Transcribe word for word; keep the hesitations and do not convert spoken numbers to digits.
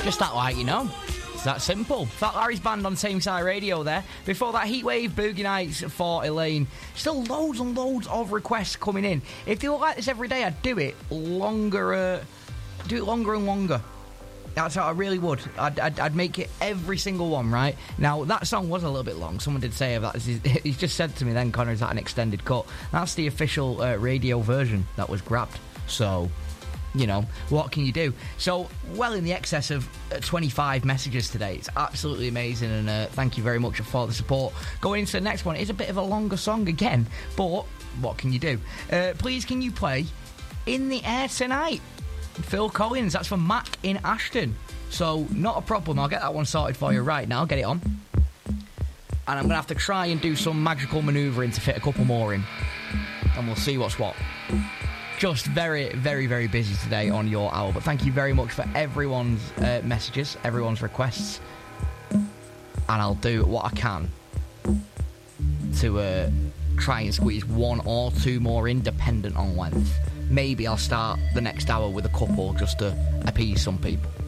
Just that like, you know. It's that simple. That Larry's Band on Tameside Radio there. Before that, Heatwave, Boogie Nights for Elaine. Still loads and loads of requests coming in. If they were like this every day, I'd do it longer, uh, do it longer and longer. That's how I really would. I'd, I'd, I'd make it every single one, right? Now, that song was a little bit long. Someone did say that. He's just said to me then, Connor, is that an extended cut? That's the official uh, radio version that was grabbed. So, you know, what can you do? So, well in the excess of uh, twenty-five messages today. It's absolutely amazing, and uh, thank you very much for the support. Going into the next one, it's a bit of a longer song again, but what can you do? Uh, please, can you play In the Air Tonight? Phil Collins, that's from Mac in Ashton. So, not a problem. I'll get that one sorted for you right now. Get it on. And I'm going to have to try and do some magical manoeuvring to fit a couple more in. And we'll see what's what. Just very, very, very busy today on your hour. But thank you very much for everyone's uh, messages, everyone's requests. And I'll do what I can to uh, try and squeeze one or two more in, dependent on length. Maybe I'll start the next hour with a couple just to appease some people.